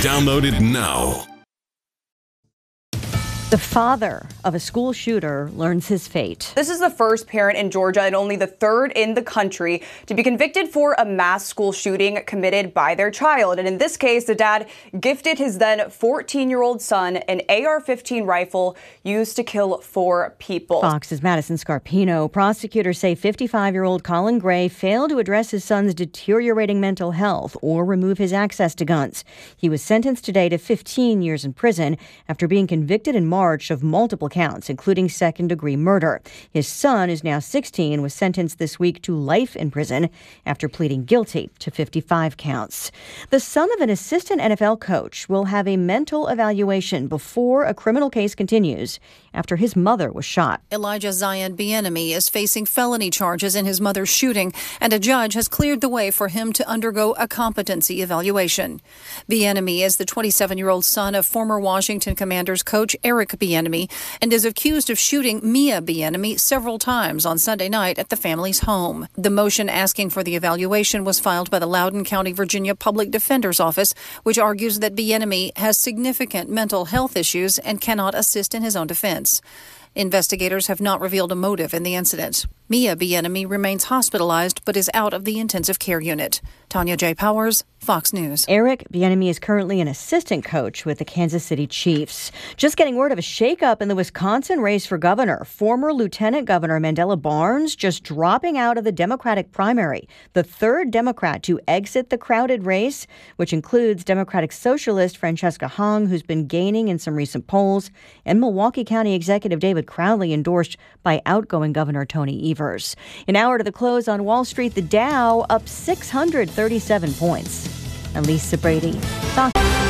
Download it now. The father of a school shooter learns his fate. This is the first parent in Georgia and only the third in the country to be convicted for a mass school shooting committed by their child. And in this case, the dad gifted his then 14-year-old son an AR-15 rifle used to kill 4 people. Fox's Madison Scarpino. Prosecutors say 55-year-old Colin Gray failed to address his son's deteriorating mental health or remove his access to guns. He was sentenced today to 15 years in prison after being convicted in March of multiple counts, including second-degree murder. His son is now 16, was sentenced this week to life in prison after pleading guilty to 55 counts. The son of an assistant NFL coach will have a mental evaluation before a criminal case continues after his mother was shot. Elijah Zion Bieniemy is facing felony charges in his mother's shooting, and a judge has cleared the way for him to undergo a competency evaluation. Bieniemy is the 27-year-old son of former Washington Commanders coach Eric Bieniemy and is accused of shooting Mia Bieniemy several times on Sunday night at the family's home. The motion asking for the evaluation was filed by the Loudoun County, Virginia Public Defender's Office, which argues that Bieniemy has significant mental health issues and cannot assist in his own defense. Investigators have not revealed a motive in the incident. Mia Bieniemy remains hospitalized but is out of the intensive care unit. Tanya J. Powers, Fox News. Eric Bieniemy is currently an assistant coach with the Kansas City Chiefs. Just getting word of a shakeup in the Wisconsin race for governor. Former Lieutenant Governor Mandela Barnes just dropping out of the Democratic primary, the third Democrat to exit the crowded race, which includes Democratic Socialist Francesca Hong, who's been gaining in some recent polls, and Milwaukee County Executive David Crowley, endorsed by outgoing Governor Tony Evers. An hour to the close on Wall Street, the Dow up 637 points. I'm Lisa Brady.